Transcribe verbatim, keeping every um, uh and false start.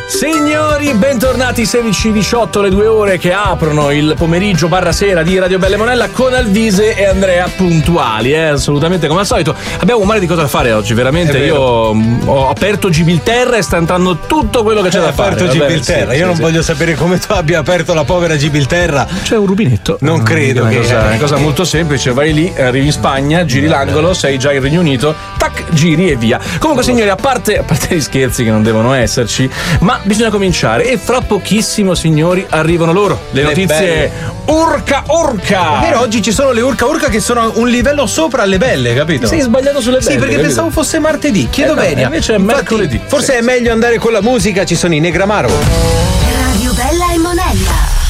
Signori, bentornati sedici diciotto, le due ore che aprono il pomeriggio barra sera di Radio Belle Monella con Alvise e Andrea puntuali, eh, assolutamente come al solito. Abbiamo un mare di cosa da fare oggi, veramente. Io ho aperto Gibilterra e sta entrando tutto quello che c'è Hai da fare. aperto Gibilterra, sì, io sì, non sì. voglio sapere come tu abbia aperto la povera Gibilterra. C'è un rubinetto. Non credo È che una cosa, è una cosa molto semplice, vai lì, arrivi in Spagna, giri l'angolo, sei già in Regno Unito, tac, giri e via. Comunque signori, a parte, a parte gli scherzi che non devono esserci, ma bisogna cominciare e fra pochissimo, signori, arrivano loro le, Le notizie belle. urca urca. Però oggi ci sono le urca urca che sono un livello sopra le belle, capito? Sei sbagliato sulle belle. Sì, perché capito? pensavo fosse martedì. Chiedo Eh no, bene. invece è mercoledì. Forse Sì, è sì. meglio andare con la musica, ci sono i Negramaro.